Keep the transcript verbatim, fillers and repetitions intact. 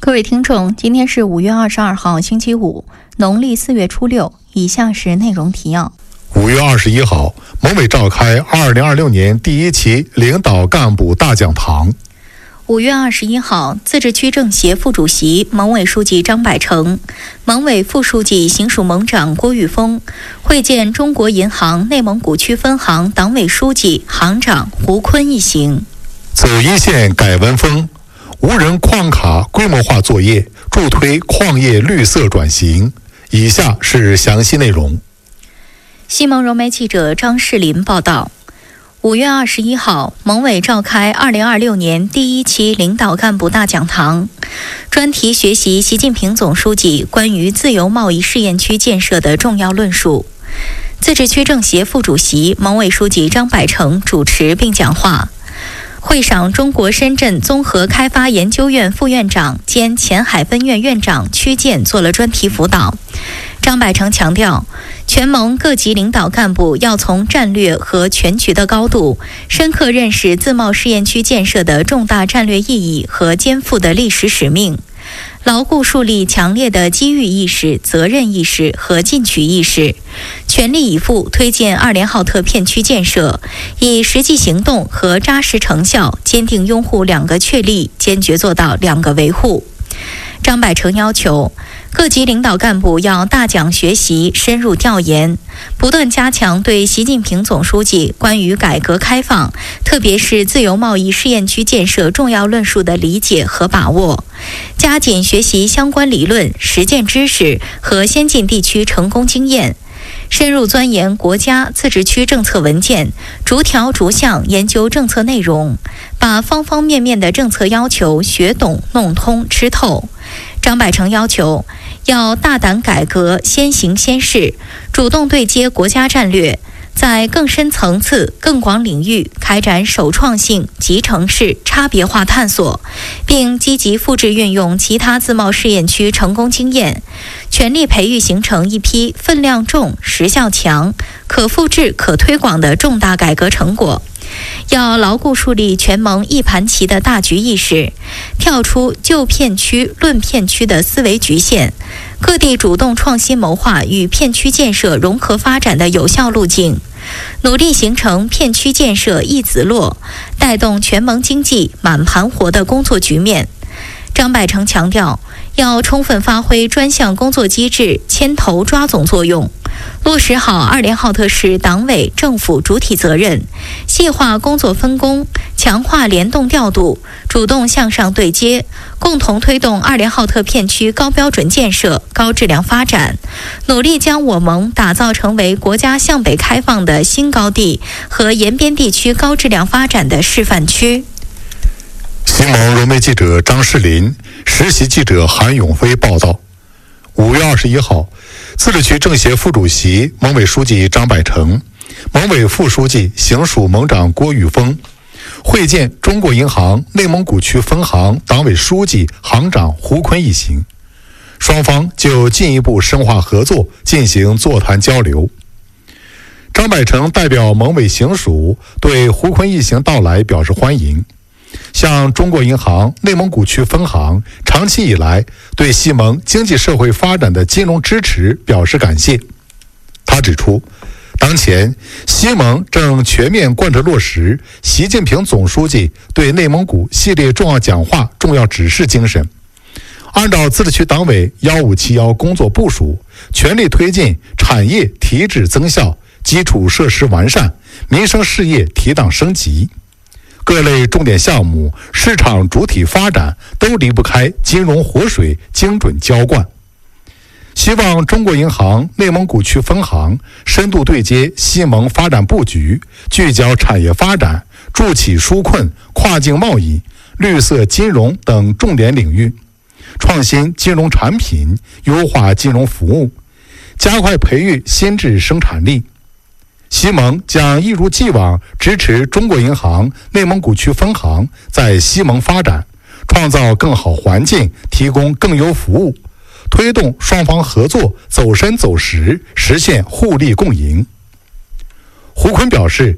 各位听众，今天是五月二十二号，星期五，农历四月初六。以下是内容提要。 五月二十一号，蒙委召开二零二六年第一期领导干部大讲堂。 五月二十一号，自治区政协副主席、蒙委书记张百成，蒙委副书记、行署蒙长郭玉峰会见中国银行内蒙古区分行党委书记、行长胡坤一行。 走一线改文风，无人矿卡规模化作业，助推矿业绿色转型。以下是详细内容。 西蒙融媒记者张世林报道。五月二十一号，蒙委召开二零二六年第一期领导干部大讲堂，专题学习习近平总书记关于自由贸易试验区建设的重要论述。自治区政协副主席、蒙委书记张百成主持并讲话。会上，中国深圳综合开发研究院副院长兼前海分院院长曲建做了专题辅导。张百成强调，全蒙各级领导干部要从战略和全局的高度，深刻认识自贸试验区建设的重大战略意义和肩负的历史使命，牢固树立强烈的机遇意识、责任意识和进取意识，全力以赴推进二连浩特片区建设，以实际行动和扎实成效，坚定拥护两个确立，坚决做到两个维护。张百成要求各级领导干部要大讲学习，深入调研，不断加强对习近平总书记关于改革开放，特别是自由贸易试验区建设重要论述的理解和把握，加紧学习相关理论、实践知识和先进地区成功经验，深入钻研国家、自治区政策文件，逐条逐项研究政策内容，把方方面面的政策要求学懂、弄通、吃透。张百成要求要大胆改革，先行先试，主动对接国家战略，在更深层次、更广领域开展首创性、集成式、差别化探索，并积极复制运用其他自贸试验区成功经验，全力培育形成一批分量重、实效强、可复制、可推广的重大改革成果。要牢固树立全蒙一盘棋的大局意识，跳出旧片区论片区的思维局限，各地主动创新谋划与片区建设融合发展的有效路径，努力形成片区建设一子落，带动全蒙经济满盘活的工作局面。张百成强调，要充分发挥专项工作机制牵头抓总作用，落实好二连浩特市党委政府主体责任，细化工作分工，强化联动调度，主动向上对接，共同推动二连浩特片区高标准建设、高质量发展，努力将我蒙打造成为国家向北开放的新高地和沿边地区高质量发展的示范区。 西蒙融媒记者张世林、实习记者韩永飞报道。五月二十一号，自治区政协副主席、蒙委书记张百成、蒙委副书记、行署蒙长郭玉峰会见中国银行内蒙古区分行党委书记、行长胡坤一行，双方就进一步深化合作进行座谈交流。张百成代表蒙委行署对胡坤一行到来表示欢迎，向中国银行内蒙古区分行长期以来对西蒙经济社会发展的金融支持表示感谢。他指出，当前西蒙正全面贯彻落实习近平总书记对内蒙古系列重要讲话重要指示精神，按照自治区党委幺五七幺工作部署，全力推进产业提质增效、基础设施完善、民生事业提档升级。各类重点项目市场主体发展都离不开金融活水精准浇灌。希望中国银行内蒙古区分行深度对接西蒙发展布局，聚焦产业发展、助企纾困、跨境贸易、绿色金融等重点领域，创新金融产品，优化金融服务，加快培育新质生产力。西蒙将一如既往支持中国银行内蒙古区分行在西蒙发展，创造更好环境，提供更优服务，推动双方合作走深走实，实现互利共赢。胡坤表示，